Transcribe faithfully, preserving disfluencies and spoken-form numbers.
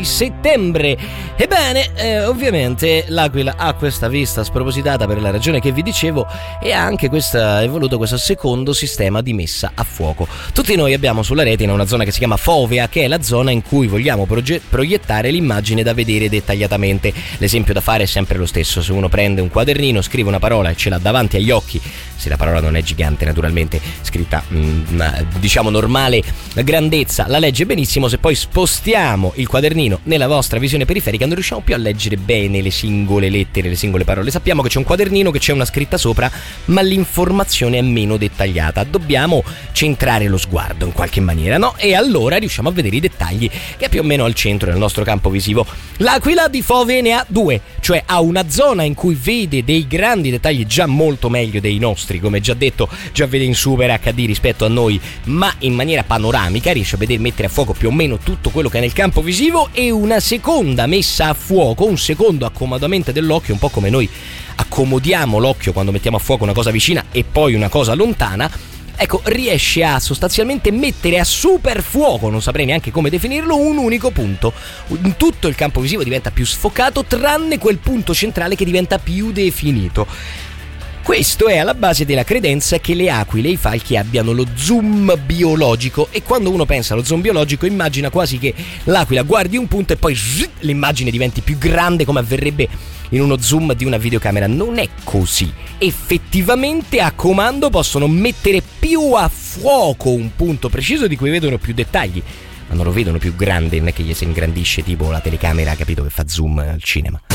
di settembre. Ebbene, eh, ovviamente l'Aquila ha questa vista spropositata per la ragione che vi dicevo e ha anche questa, evoluto questo secondo sistema di messa a fuoco. Tutti noi abbiamo sulla retina una zona che si chiama fovea, che è la zona in cui vogliamo proge- proiettare l'immagine da vedere dettagliatamente. L'esempio da fare è sempre lo stesso: se uno prende un quadernino, scrive una parola e ce l'ha davanti agli occhi, se la parola non è gigante naturalmente, scritta mh, diciamo normale grandezza, la legge benissimo. Se poi spostiamo il quadernino nella vostra visione periferica non riusciamo più a leggere bene le singole lettere, le singole parole. Sappiamo che c'è un quadernino, che c'è una scritta sopra, ma l'informazione è meno dettagliata. Dobbiamo centrare lo sguardo in qualche maniera, no? E allora riusciamo a vedere i dettagli che è più o meno al centro del nostro campo visivo. L'Aquila di fove ne ha due, cioè ha una zona in cui vede dei grandi dettagli già molto meglio dei nostri, come già detto, già vede in super acca di rispetto a noi, ma in maniera panoramica riesce a vedere, mettere a fuoco più o meno tutto quello che è nel campo visivo, e una seconda messa a fuoco, un secondo accomodamento dell'occhio, un po' come noi accomodiamo l'occhio quando mettiamo a fuoco una cosa vicina e poi una cosa lontana. Ecco, riesce a sostanzialmente mettere a super fuoco, non saprei neanche come definirlo, un unico punto. Tutto il campo visivo diventa più sfocato, tranne quel punto centrale che diventa più definito. Questo è alla base della credenza che le aquile e i falchi abbiano lo zoom biologico, e quando uno pensa allo zoom biologico immagina quasi che l'aquila guardi un punto e poi zzz, l'immagine diventi più grande, come avverrebbe in uno zoom di una videocamera. Non è così. Effettivamente a comando possono mettere più a fuoco un punto preciso di cui vedono più dettagli, ma non lo vedono più grande, non è che gli si ingrandisce tipo la telecamera, capito, che fa zoom al cinema.